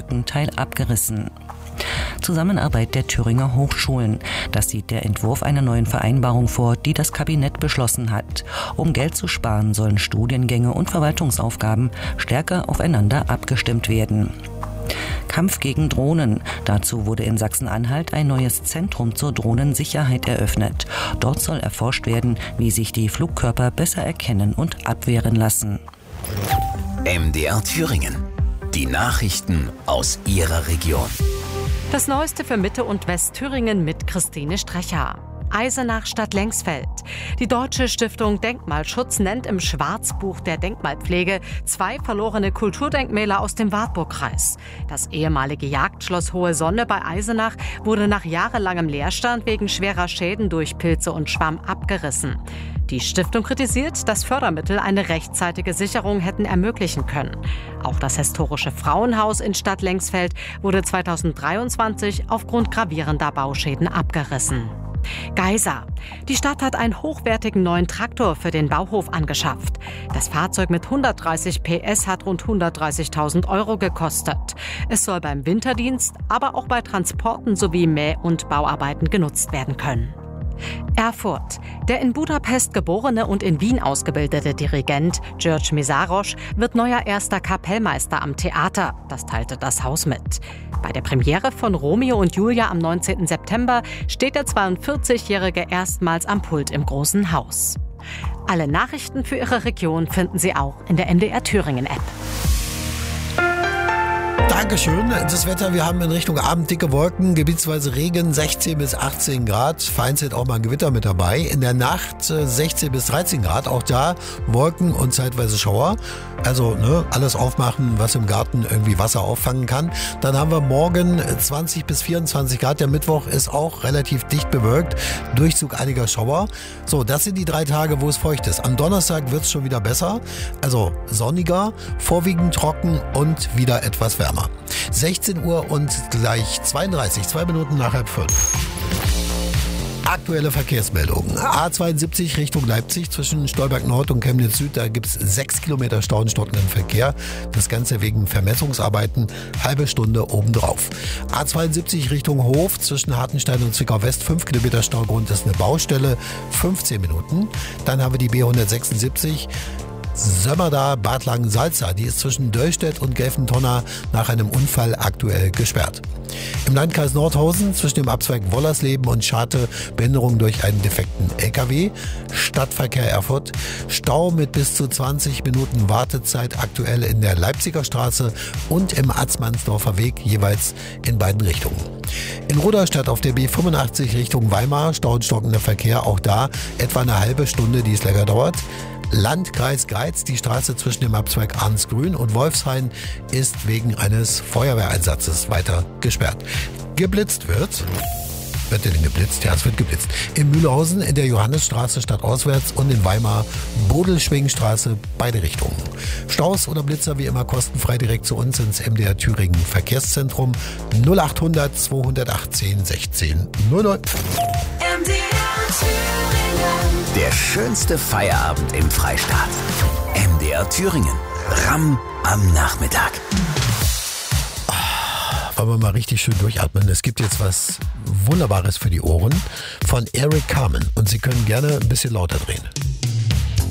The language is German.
Brückenteil abgerissen. Zusammenarbeit der Thüringer Hochschulen. Das sieht der Entwurf einer neuen Vereinbarung vor, die das Kabinett beschlossen hat. Um Geld zu sparen, sollen Studiengänge und Verwaltungsaufgaben stärker aufeinander abgestimmt werden. Kampf gegen Drohnen. Dazu wurde in Sachsen-Anhalt ein neues Zentrum zur Drohnensicherheit eröffnet. Dort soll erforscht werden, wie sich die Flugkörper besser erkennen und abwehren lassen. MDR Thüringen. Die Nachrichten aus Ihrer Region. Das Neueste für Mitte- und Westthüringen mit Christine Strecher. Eisenach statt Lengsfeld. Die Deutsche Stiftung Denkmalschutz nennt im Schwarzbuch der Denkmalpflege 2 verlorene Kulturdenkmäler aus dem Wartburgkreis. Das ehemalige Jagdschloss Hohe Sonne bei Eisenach wurde nach jahrelangem Leerstand wegen schwerer Schäden durch Pilze und Schwamm abgerissen. Die Stiftung kritisiert, dass Fördermittel eine rechtzeitige Sicherung hätten ermöglichen können. Auch das historische Frauenhaus in Stadt Lengsfeld wurde 2023 aufgrund gravierender Bauschäden abgerissen. Geisa. Die Stadt hat einen hochwertigen neuen Traktor für den Bauhof angeschafft. Das Fahrzeug mit 130 PS hat rund 130.000 € gekostet. Es soll beim Winterdienst, aber auch bei Transporten sowie Mäh- und Bauarbeiten genutzt werden können. Erfurt. Der in Budapest geborene und in Wien ausgebildete Dirigent György Mészáros wird neuer erster Kapellmeister am Theater. Das teilte das Haus mit. Bei der Premiere von Romeo und Julia am 19. September steht der 42-Jährige erstmals am Pult im Großen Haus. Alle Nachrichten für Ihre Region finden Sie auch in der MDR Thüringen App. Dankeschön. Das Wetter, wir haben in Richtung Abend dicke Wolken, gebietsweise Regen, 16 bis 18 Grad, vereinzelt auch mal ein Gewitter mit dabei. In der Nacht 16 bis 13 Grad, auch da Wolken und zeitweise Schauer. Also alles aufmachen, was im Garten irgendwie Wasser auffangen kann. Dann haben wir morgen 20 bis 24 Grad. Der Mittwoch ist auch relativ dicht bewölkt. Durchzug einiger Schauer. So, das sind die 3 Tage, wo es feucht ist. Am Donnerstag wird es schon wieder besser. Also sonniger, vorwiegend trocken und wieder etwas wärmer. 16 Uhr und gleich 32, 2 Minuten nach 4:30. Aktuelle Verkehrsmeldungen. A72 Richtung Leipzig zwischen Stolberg Nord und Chemnitz Süd. Da gibt es 6 Kilometer Stau und stockenden Verkehr. Das Ganze wegen Vermessungsarbeiten. Halbe Stunde obendrauf. A72 Richtung Hof zwischen Hartenstein und Zwickau West. 5 Kilometer Staugrund ist eine Baustelle. 15 Minuten. Dann haben wir die B176. Sömmerda, Bad Langensalza, die ist zwischen Döllstedt und Gelfentonner nach einem Unfall aktuell gesperrt. Im Landkreis Nordhausen zwischen dem Abzweig Wollersleben und Scharte Behinderung durch einen defekten LKW. Stadtverkehr Erfurt. Stau mit bis zu 20 Minuten Wartezeit aktuell in der Leipziger Straße und im Atzmannsdorfer Weg, jeweils in beiden Richtungen. In Rudolstadt auf der B85 Richtung Weimar, Stau und stockender Verkehr, auch da etwa eine halbe Stunde, die es länger dauert. Landkreis Greiz, die Straße zwischen dem Abzweig Arnsgrün und Wolfshain ist wegen eines Feuerwehreinsatzes weiter gesperrt. Geblitzt wird. Wird denn geblitzt? Ja, es wird geblitzt. In Mühlhausen in der Johannesstraße stadtauswärts und in Weimar Bodelschwingstraße, beide Richtungen. Staus oder Blitzer wie immer kostenfrei direkt zu uns ins MDR Thüringen Verkehrszentrum 0800 218 16 00. Der schönste Feierabend im Freistaat. MDR Thüringen. Ramm am Nachmittag. Wollen wir mal richtig schön durchatmen. Es gibt jetzt was Wunderbares für die Ohren von Eric Carmen. Und Sie können gerne ein bisschen lauter drehen.